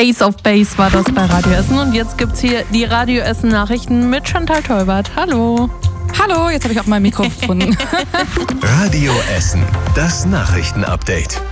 Ace of Base war das bei Radio Essen. Und jetzt gibt's hier die Radio Essen Nachrichten mit Chantal Teubert. Hallo. Hallo, jetzt habe ich auch mein Mikro gefunden. Radio Essen, das Nachrichtenupdate.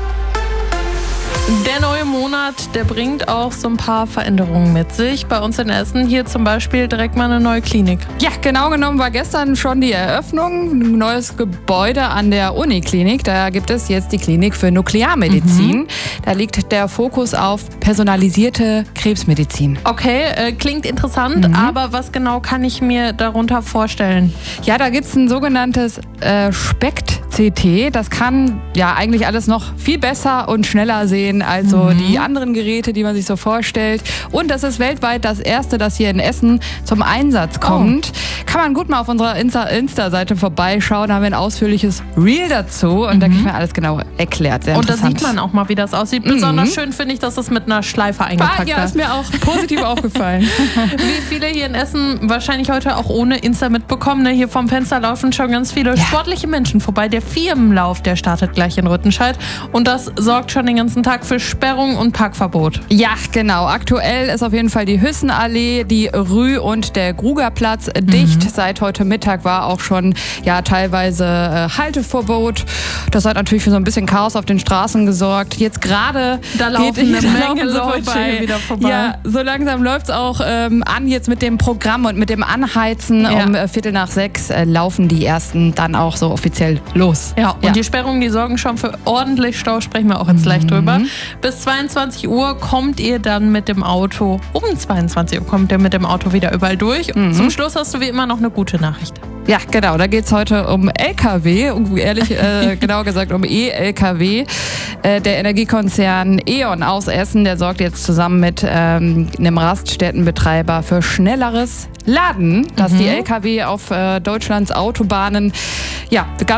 Der neue Monat, der bringt auch so ein paar Veränderungen mit sich. Bei uns in Essen hier zum Beispiel direkt mal eine neue Klinik. Ja, genau genommen war gestern schon die Eröffnung. Ein neues Gebäude an der Uniklinik. Da gibt es jetzt die Klinik für Nuklearmedizin. Da liegt der Fokus auf personalisierte Krebsmedizin. Okay, klingt interessant, aber was genau kann ich mir darunter vorstellen? Ja, da gibt es ein sogenanntes SPECT-CT. Das kann ja eigentlich alles noch viel besser und schneller sehen als so die anderen Geräte, die man sich so vorstellt. Und das ist weltweit das erste, das hier in Essen zum Einsatz kommt. Kann man gut mal auf unserer Insta-Seite vorbeischauen. Da haben wir ein ausführliches Reel dazu und da kriegt man alles genau erklärt. Sehr und da interessant. sieht man auch mal, wie das aussieht. Besonders schön finde ich, dass es mit einer Schleife eingepackt Ja, ist mir auch positiv aufgefallen. Wie viele hier in Essen wahrscheinlich heute auch ohne Insta mitbekommen. Ne? Hier vom Fenster laufen schon ganz viele sportliche Menschen vorbei. Der Firmenlauf, der startet gleich in Rüttenscheid. Und das sorgt schon den ganzen Tag für Sperrung und Parkverbot. Ja, genau. Aktuell ist auf jeden Fall die Hüssenallee, die Rü und der Grugerplatz dicht. Seit heute Mittag war auch schon teilweise Halteverbot. Das hat natürlich für so ein bisschen Chaos auf den Straßen gesorgt. Jetzt gerade da laufen eine Menge Leute hier wieder vorbei. Ja, so langsam läuft es auch an jetzt mit dem Programm und mit dem Anheizen. Ja. Um 5:45 laufen die ersten dann auch so offiziell los. Ja, und die Sperrungen, die sorgen schon für ordentlich Stau, sprechen wir auch jetzt gleich drüber. Bis 22 Uhr kommt ihr dann mit dem Auto, um 22 Uhr kommt ihr mit dem Auto wieder überall durch. Und zum Schluss hast du wie immer noch eine gute Nachricht. Ja, genau. Da geht es heute um LKW, genau gesagt um E-LKW. Der Energiekonzern E.ON aus Essen, der sorgt jetzt zusammen mit einem Raststättenbetreiber für schnelleres Laden, dass die LKW auf Deutschlands Autobahnen